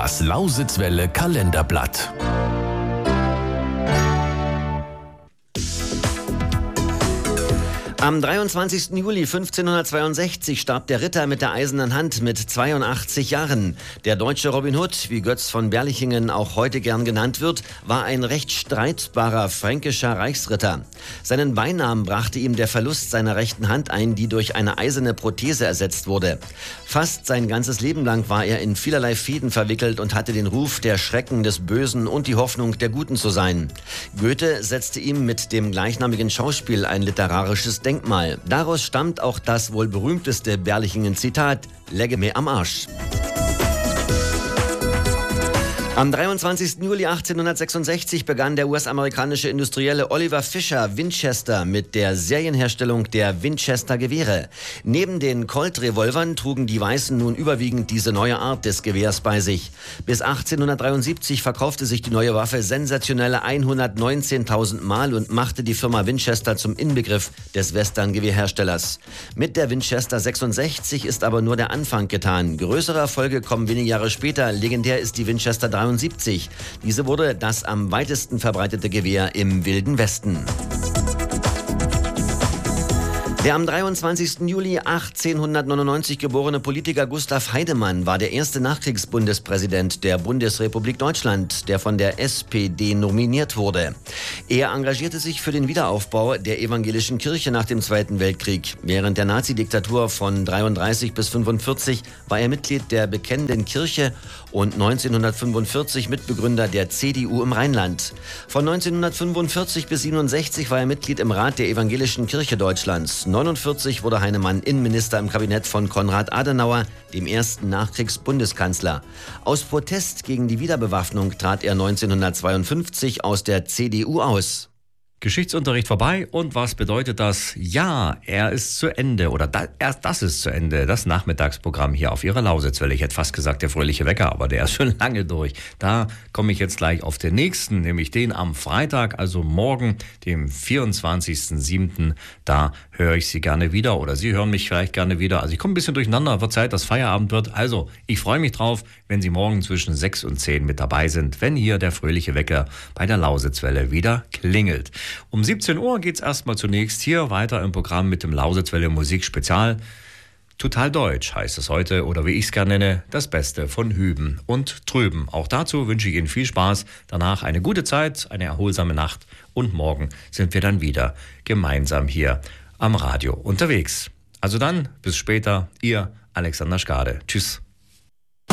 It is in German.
Das Lausitzwelle Kalenderblatt. Am 23. Juli 1562 starb der Ritter mit der eisernen Hand mit 82 Jahren. Der deutsche Robin Hood, wie Götz von Berlichingen auch heute gern genannt wird, war ein recht streitbarer fränkischer Reichsritter. Seinen Beinamen brachte ihm der Verlust seiner rechten Hand ein, die durch eine eiserne Prothese ersetzt wurde. Fast sein ganzes Leben lang war er in vielerlei Fehden verwickelt und hatte den Ruf, der Schrecken des Bösen und die Hoffnung der Guten zu sein. Goethe setzte ihm mit dem gleichnamigen Schauspiel ein literarisches Denkmal. Daraus stammt auch das wohl berühmteste Berlichingen-Zitat: "Legge mir am Arsch." Am 23. Juli 1866 begann der US-amerikanische Industrielle Oliver Fisher Winchester mit der Serienherstellung der Winchester-Gewehre. Neben den Colt-Revolvern trugen die Weißen nun überwiegend diese neue Art des Gewehrs bei sich. Bis 1873 verkaufte sich die neue Waffe sensationelle 119.000 Mal und machte die Firma Winchester zum Inbegriff des Western-Gewehrherstellers. Mit der Winchester 66 ist aber nur der Anfang getan. Größere Erfolge kommen wenige Jahre später. Legendär ist die Winchester 73. Diese wurde das am weitesten verbreitete Gewehr im Wilden Westen. Der am 23. Juli 1899 geborene Politiker Gustav Heidemann war der erste Nachkriegsbundespräsident der Bundesrepublik Deutschland, der von der SPD nominiert wurde. Er engagierte sich für den Wiederaufbau der evangelischen Kirche nach dem Zweiten Weltkrieg. Während der Nazidiktatur von 33 bis 45 war er Mitglied der Bekennenden Kirche und 1945 Mitbegründer der CDU im Rheinland. Von 1945 bis 67 war er Mitglied im Rat der Evangelischen Kirche Deutschlands. 1949 wurde Heinemann Innenminister im Kabinett von Konrad Adenauer, dem ersten Nachkriegsbundeskanzler. Aus Protest gegen die Wiederbewaffnung trat er 1952 aus der CDU aus. Geschichtsunterricht vorbei und was bedeutet das? Ja, er ist zu Ende oder erst das ist zu Ende, das Nachmittagsprogramm hier auf Ihrer Lausitzwelle. Ich hätte fast gesagt der fröhliche Wecker, aber der ist schon lange durch. Da komme ich jetzt gleich auf den nächsten, nämlich den am Freitag, also morgen, dem 24.07. Da höre ich Sie gerne wieder oder Sie hören mich vielleicht gerne wieder. Also ich komme ein bisschen durcheinander, wird Zeit, dass Feierabend wird. Also ich freue mich drauf, wenn Sie morgen zwischen 6 und 10 mit dabei sind, wenn hier der fröhliche Wecker bei der Lausitzwelle wieder klingelt. Um 17 Uhr geht's erstmal zunächst hier weiter im Programm mit dem Lausitzwelle Musikspezial. Total Deutsch heißt es heute, oder wie ich es gerne nenne, das Beste von Hüben und Drüben. Auch dazu wünsche ich Ihnen viel Spaß, danach eine gute Zeit, eine erholsame Nacht und morgen sind wir dann wieder gemeinsam hier am Radio unterwegs. Also dann, bis später, Ihr Alexander Schkade. Tschüss.